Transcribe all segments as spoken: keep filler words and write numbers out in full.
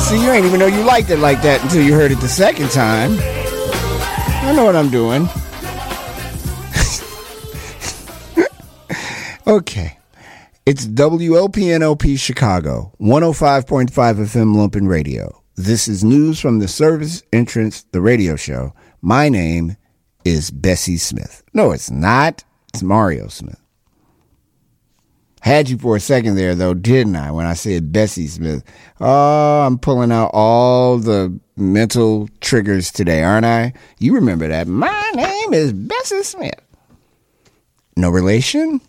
See, you ain't even know you liked it like that until you heard it the second time. I know what I'm doing. Okay. It's W L P N L P Chicago, one oh five point five F M Lumpen Radio. This is news from the Service Entrance, the radio show. My name is Bessie Smith. No, it's not. It's Mario Smith. Had you for a second there, though, didn't I, when I said Bessie Smith? Oh, I'm pulling out all the mental triggers today, aren't I? You remember that. My name is Bessie Smith. No relation?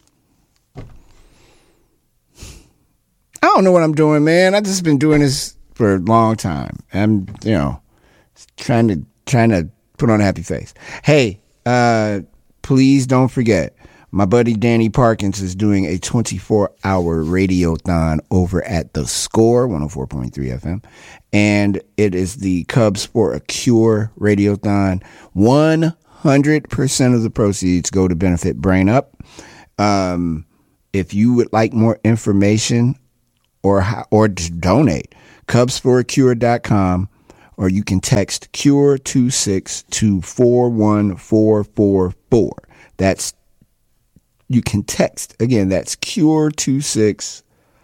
I don't know what I'm doing, man. I've just been doing this for a long time. I'm, you know, trying to trying to put on a happy face. Hey, uh, please don't forget, my buddy Danny Parkins is doing a twenty-four hour radiothon over at The Score, one oh four point three F M. And it is the Cubs for a Cure radiothon. one hundred percent of the proceeds go to benefit Brain Up. Um, if you would like more information or or to donate, cubs for a cure dot com, or you can text cure two six to four one four four four. That's, you can text, again, that's cure two six,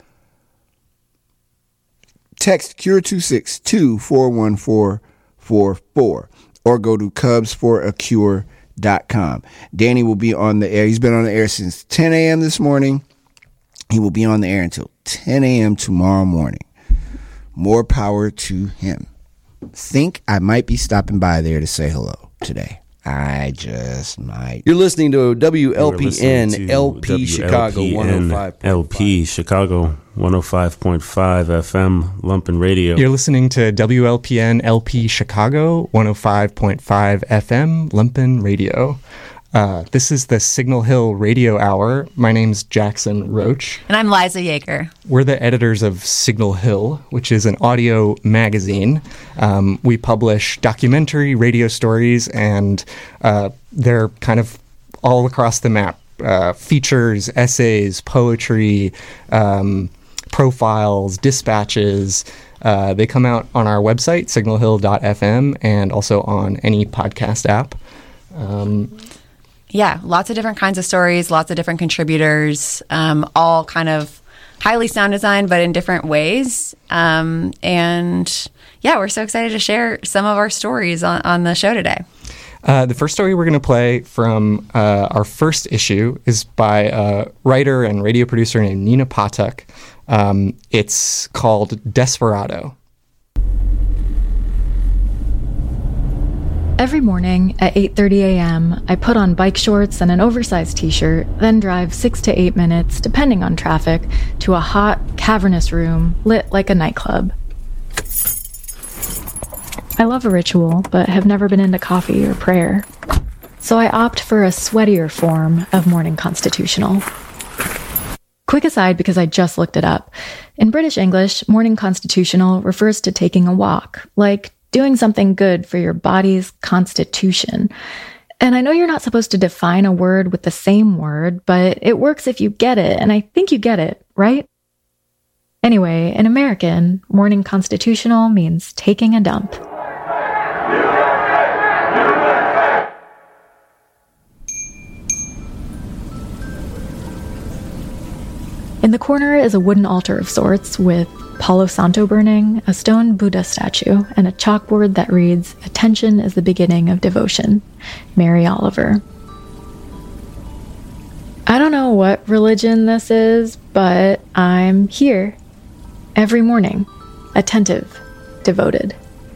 text cure two six to four one four four four, or go to cubs for a cure dot com. Danny will be on the air. He's been on the air since ten a.m. this morning. He will be on the air until ten a.m. tomorrow morning. More power to him. Think I might be stopping by there to say hello today. I just might. You're listening to W L P N L P Chicago one oh five point five. L P Chicago one oh five point five F M Lumpen Radio. You're listening to W L P N L P Chicago one oh five point five F M Lumpen Radio. Uh, this is the Signal Hill Radio Hour. My name's Jackson Roach. And I'm Liza Yeager. We're the editors of Signal Hill, which is an audio magazine. Um, we publish documentary radio stories, and uh, they're kind of all across the map. Uh, features, essays, poetry, um, profiles, dispatches. Uh, they come out on our website, signal hill dot f m, and also on any podcast app. Um, Yeah, lots of different kinds of stories, lots of different contributors, um, all kind of highly sound designed, but in different ways. Um, and yeah, we're so excited to share some of our stories on, on the show today. Uh, the first story we're going to play from uh, our first issue is by a writer and radio producer named Nina Patuk. Um, it's called Desperado. Every morning at eight thirty a.m., I put on bike shorts and an oversized t-shirt, then drive six to eight minutes, depending on traffic, to a hot, cavernous room lit like a nightclub. I love a ritual, but have never been into coffee or prayer. So I opt for a sweatier form of morning constitutional. Quick aside, because I just looked it up. In British English, morning constitutional refers to taking a walk, like doing something good for your body's constitution. And I know you're not supposed to define a word with the same word, but it works if you get it, and I think you get it, right? Anyway, in American, morning constitutional means taking a dump. In the corner is a wooden altar of sorts with Palo Santo burning, a stone Buddha statue, and a chalkboard that reads, "Attention is the beginning of devotion. Mary Oliver." I don't know what religion this is, but I'm here every morning, attentive, devoted.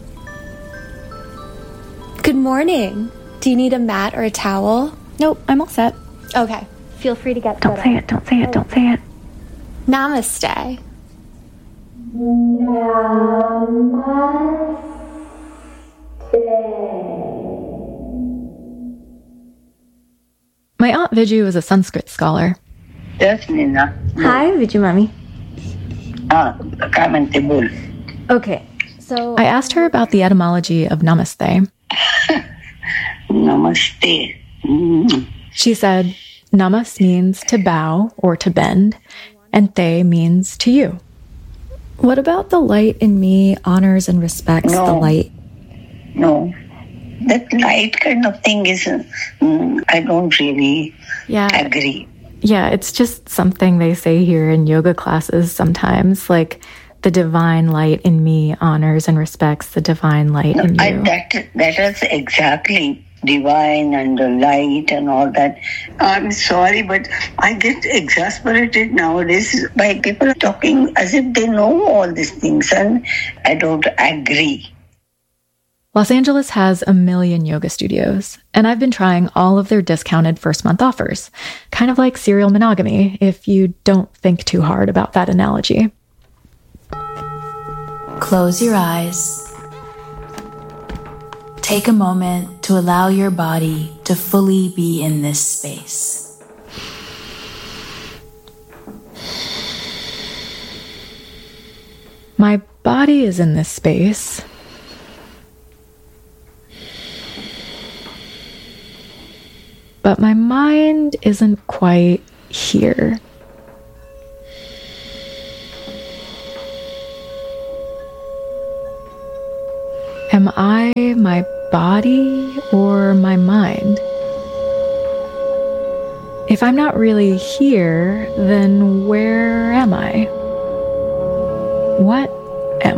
Good morning. Do you need a mat or a towel? Nope, I'm all set. Okay. Feel free to get Don't say it, don't say it, don't say it. Namaste. My aunt Viju is a Sanskrit scholar. Yes, Nina. Hi, Viju Mommy. Ah, Kamante Bull. Okay, so I asked her about the etymology of namaste. Namaste. Mm. She said, namas means to bow or to bend, and te means to you. What about the light in me honors and respects no. the light? No. That light kind of thing is, mm, I don't really yeah. agree. Yeah, it's just something they say here in yoga classes sometimes, like the divine light in me honors and respects the divine light no, in you. I, that, that is exactly divine and the light and all that. I'm sorry, but I get exasperated nowadays by people talking as if they know all these things, and I don't agree. Los Angeles has a million yoga studios, and I've been trying all of their discounted first month offers, kind of like serial monogamy, if you don't think too hard about that analogy. Close your eyes. Take a moment to allow your body to fully be in this space. My body is in this space. But my mind isn't quite here. Am I my body or my mind? If I'm not really here, then where am I? What